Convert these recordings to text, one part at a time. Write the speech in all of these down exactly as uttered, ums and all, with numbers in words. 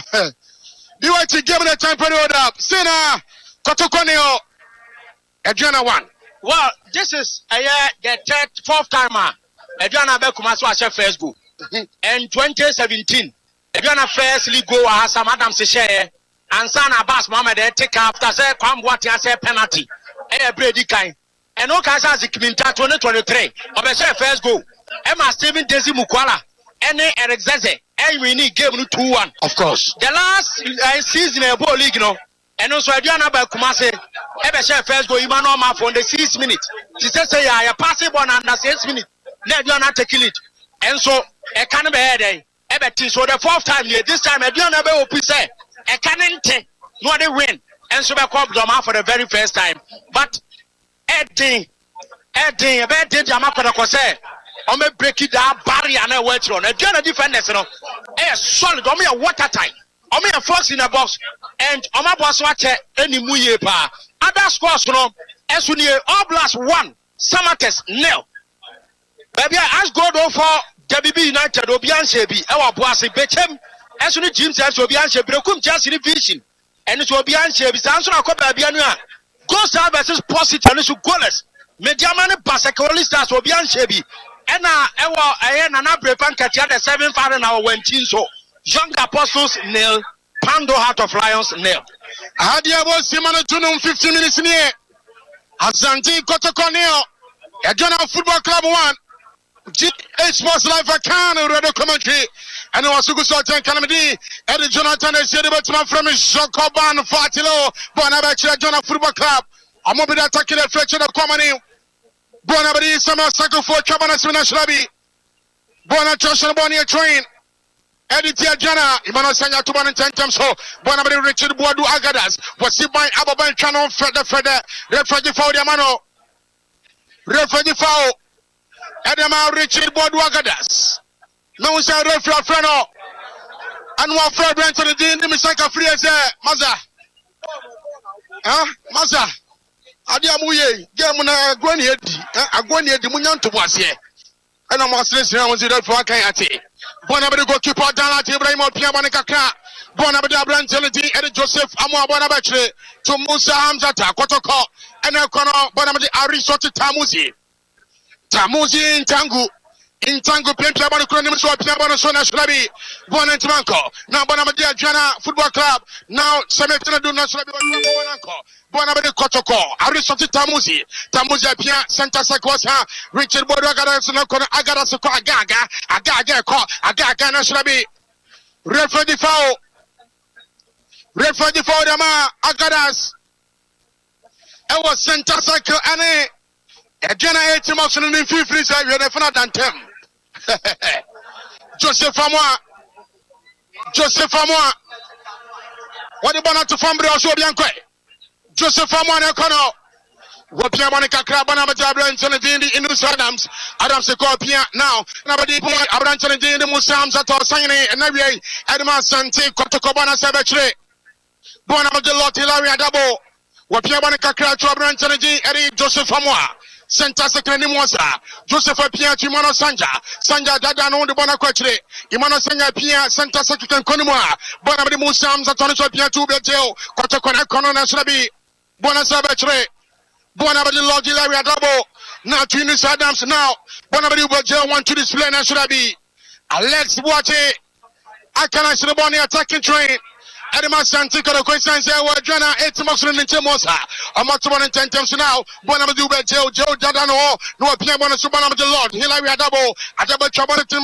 Be what you give me the time period up. Sina Kotokoneo Adriana one. Well, this is a year the third fourth timer. Adriana Bekumaso as first go. And twenty seventeen. Adriana firstly go as a Madam Seshe and San Abbas Mohammed take after say Kwamwati as a penalty. A Brady kind. And no Kasa Zikiminta twenty twenty-three. Obese first go. Emma Steven Desi Mukwala. Any Eric Zeze. And we need game two one. Of course. The last uh, season in the league, no. And also Adriana Bekumase. Ebeshe first go Imano Ma for the six minutes. She says say ya pass it on under six minutes. Let you not take it. And so a can be head. Ebeti so the fourth time here. This time Adriana Be Opise. A canente. No they win. And so be called Zoma for the very first time. But Eddie Eddie Eddie Jamako Kose. I may break it down barrier and a wet run. Adriana defenders, you know. A solid, I mean a watertight. I mean a force in a box. And I'm a boss watch any muye pa. Other scores, you know. As we near Oblast one, Samates nil. Baby, I ask God for W B United, Obian Shebi, our boss, Bechem, as soon as Jim says, Obian Shebi, Brokum just in vision. And it's Obian Shebi, Sanson, Babiana. Ghost versus positive, and it's goalless. Mediamani Basakolistas, Obian Shebi. And now, I am an Abraham Katia, the seven five an hour when so Young Apostles nil, Pando Heart of Lions nil. Hadia was Simon Tunum fifteen minutes near Azanti Kotokoneo, Adriana Football Club one, G A Sports Life Akan, Radio Commentary, and Wasugu Sultan Calamity, Eddie Jonathan, and Shady Batman from Jokoban, Fatilo, Bonabachi, Adriana Football Club. I'm going to be attacking the flexion of Comedy. Bonabadi Summer Cycle for Cabana Swinashlabi. Bona Joshua Bonnie train. Editia Jana, Imano Sanya to one and ten times so. Bonabadi Richard Boadu Agadas. Was he by Ababan Channel Fredder Fredder. Refugee Foul Yamano. Refugee Foul. Edema Richard Boadu Agadas. No one said Refugee Freno. And one Fred went to the Dean, the Misaka Free as a Maza. Huh? Maza. Adiamuye, Gamuna Gwani, Agwani, the Munyan to was here. And I'm listening to the Fuakayati. Bonabadi go keep out down at Ibrahim Piabanica, Bonabadi Brantelity, Eddie Joseph Amwa Bonabache, to Musa Hamzata, Kotoko, and Elkono, Bonabadi Ariso to Tamuzi. Tamuzi in Tangu. In Tango, playing Piabano Chronicles, Piabano Sona Shrabi, Bonantimanco. Now Bonabadi Jana Football Club. Now Semetana do not Shrabi Bonanco. Bonabadi Kotoko, Arisoti Tamuzi, Tamuzi Pia, Santa Sakosa, Richard Bodaga, Agara Soko Agaga, Agaga, Agaga Nashrabi, Refugee Foul, Refugee Foul, Dama, Agadas. It was Santa Sako Anne, a generation of the fifty side, you're not than ten. Joseph Amoa, Joseph Amoa, what about to Fambre or Sobianque? Joseph Amane Kono, Wapia Monica Crabana Jabra and Senadini in the Adams, Adams Copia now, nobody point Abranton in the Musams at all signing and Navier, Adama Santi, Cotocobana Sabache, Bonam de Lot Hilaria Dabo, Wapia Monica Crab, Abranton, Eddie Joseph Amoa. Santa Secretary Mosa, Joseph Pia, Chimano Sanja, Sanja Dadano, the Bonaquatre, Imano Sanja Pia, Santa Secretary Konimoa, Bonabdi Musams, Atoniso Pia, two Beteo, Kotokona Konona Srabi, Bonasabatre, Bonabdi Logi Laria Dabo, now Tunis Adams now, Bonabdi Bojel want to display Nashrabi. Let's watch it. I can see the Bonnie attacking train. Adama Santico, the question is, well, Jana, eight months in Timosa. I'm not one and ten times now. Bonamadu, Joe, Joe, Jadano, no Pia Bonasubana, the Lord, Hilary Adabo, Adaba Chabatim,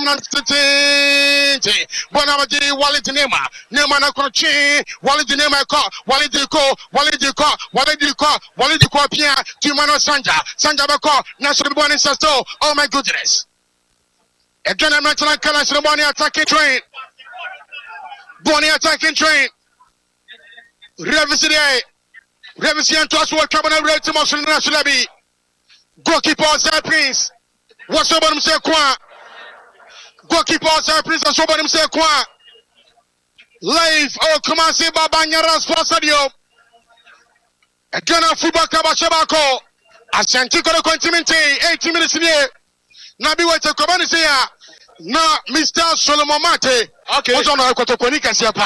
Bonamadi, Wallet Nema, Nemana Cochi, Wallet Nema, Wallet Duco, Wallet Duco, Wallet Duco, Wallet Duco, Pia, Timano Sanja, Sanja Bako, National Bonnie Sasto, oh my goodness. A Jana Metal Calas, the Bonnie attacking train. Bonnie attacking train. Revisite, Revision to us, what Cabana Red to Motion National B. Goalkeeper, Sir Prince. What's over him, Sir Qua? Goalkeeper, Sir Prince, and sober him, Sir Qua. Live, oh, come on, see Babanyara Sports Stadium. A Ghana Football Club, Shabako. Ashantico Continente, eighty minutes in here. Nabi wait to come and say, now, Mister Solomon Mate. Okay. What's on our Kotokonika?